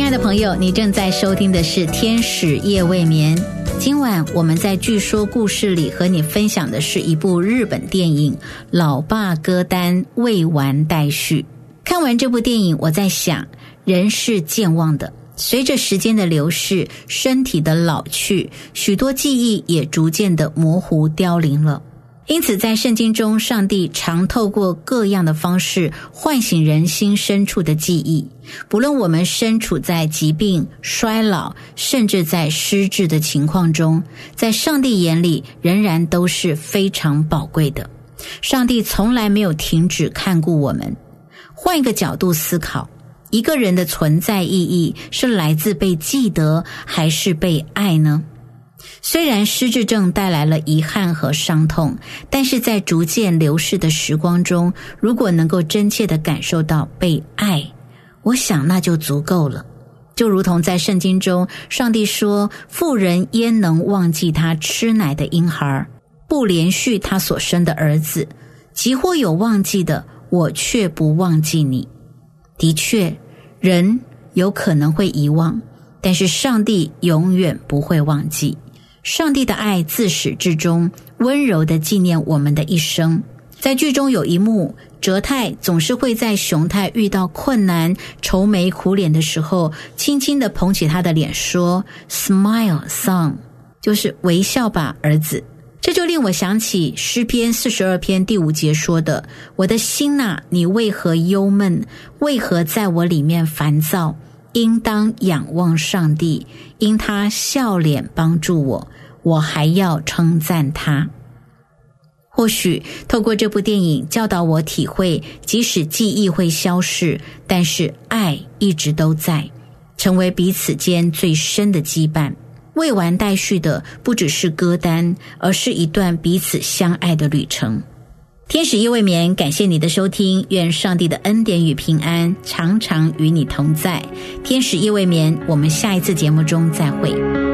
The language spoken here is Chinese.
爱的朋友，你正在收听的是天使夜未眠。今晚我们在据说故事里和你分享的是一部日本电影《老爸歌单未完待续》。看完这部电影，我在想，人是健忘的，随着时间的流逝，身体的老去，许多记忆也逐渐的模糊凋零了。因此在圣经中，上帝常透过各样的方式唤醒人心深处的记忆，不论我们身处在疾病、衰老，甚至在失智的情况中，在上帝眼里仍然都是非常宝贵的。上帝从来没有停止看顾我们。换一个角度思考，一个人的存在意义是来自被记得还是被爱呢？虽然失智症带来了遗憾和伤痛，但是在逐渐流逝的时光中，如果能够真切地感受到被爱，我想那就足够了。就如同在圣经中，上帝说，妇人焉能忘记她吃奶的婴孩，不连续他所生的儿子，即或有忘记的，我却不忘记你。的确，人有可能会遗忘，但是上帝永远不会忘记。上帝的爱自始至终温柔地纪念我们的一生。在剧中有一幕，哲太总是会在熊太遇到困难、愁眉苦脸的时候，轻轻地捧起他的脸说 Smile son， 就是微笑吧儿子。这就令我想起诗篇42篇第5节说的，我的心哪，你为何忧闷？为何在我里面烦躁？应当仰望上帝，因他笑脸帮助我，我还要称赞他。或许透过这部电影教导我体会，即使记忆会消逝，但是爱一直都在，成为彼此间最深的羁绊。未完待续的不只是歌单，而是一段彼此相爱的旅程。天使夜未眠，感谢你的收听，愿上帝的恩典与平安常常与你同在。天使夜未眠，我们下一次节目中再会。